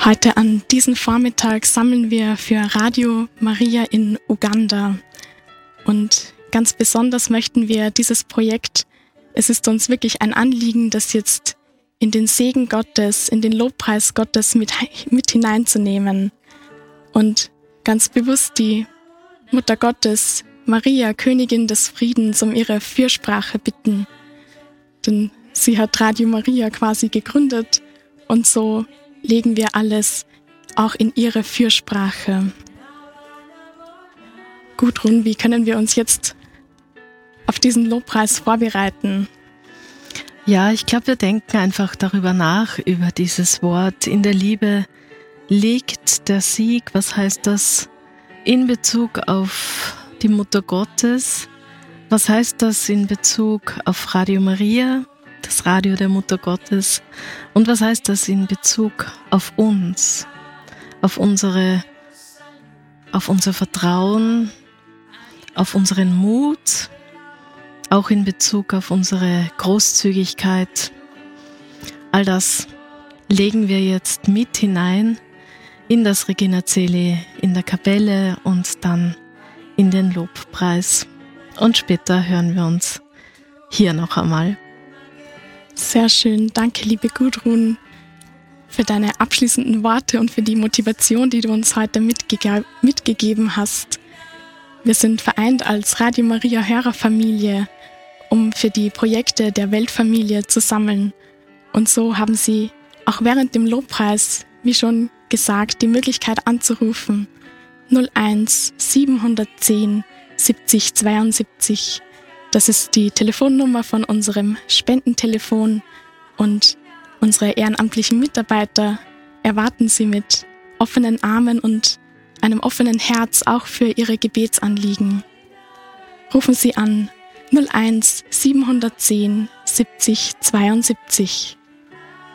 Heute an diesem Vormittag sammeln wir für Radio Maria in Uganda. Und ganz besonders möchten wir dieses Projekt, es ist uns wirklich ein Anliegen, das jetzt in den Segen Gottes, in den Lobpreis Gottes mit hineinzunehmen. Und ganz bewusst die Mutter Gottes, Maria, Königin des Friedens, um ihre Fürsprache bitten. Denn sie hat Radio Maria quasi gegründet und so legen wir alles auch in ihre Fürsprache. Gudrun, wie können wir uns jetzt auf diesen Lobpreis vorbereiten? Ja, ich glaube, wir denken einfach darüber nach, über dieses Wort. In der Liebe liegt der Sieg. Was heißt das in Bezug auf die Mutter Gottes? Was heißt das in Bezug auf Radio Maria, das Radio der Mutter Gottes? Und was heißt das in Bezug auf uns, auf unser Vertrauen, auf unseren Mut, auch in Bezug auf unsere Großzügigkeit? All das legen wir jetzt mit hinein in das Regina Coeli, in der Kapelle und dann in den Lobpreis. Und später hören wir uns hier noch einmal. Sehr schön. Danke, liebe Gudrun, für deine abschließenden Worte und für die Motivation, die du uns heute mitgegeben hast. Wir sind vereint als Radio Maria Hörerfamilie, um für die Projekte der Weltfamilie zu sammeln. Und so haben Sie auch während dem Lobpreis, wie schon gesagt, die Möglichkeit anzurufen 01 710 70 72. Das ist die Telefonnummer von unserem Spendentelefon und unsere ehrenamtlichen Mitarbeiter erwarten Sie mit offenen Armen und einem offenen Herz auch für Ihre Gebetsanliegen. Rufen Sie an 01 710 70 72.